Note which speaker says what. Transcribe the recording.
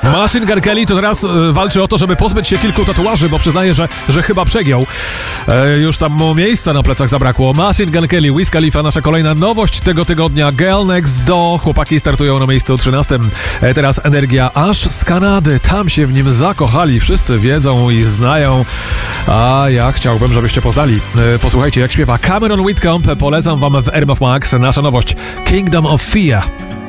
Speaker 1: Machine Gun Kelly to teraz walczy o to, żeby pozbyć się kilku tatuaży, bo przyznaje, że chyba przegiął. Już tam mu miejsca na plecach zabrakło. Machine Gun Kelly, Wiz Khalifa, nasza kolejna nowość tego tygodnia. Girl Next Door. Chłopaki startują na miejscu 13. Teraz Energia aż z Kanady. Tam się w nim zakochali. Wszyscy wiedzą i znają. A ja chciałbym, żebyście poznali. Posłuchajcie, jak śpiewa Cameron Whitcomb. Polecam wam w RMF Max. Nasza nowość Kingdom of Fear.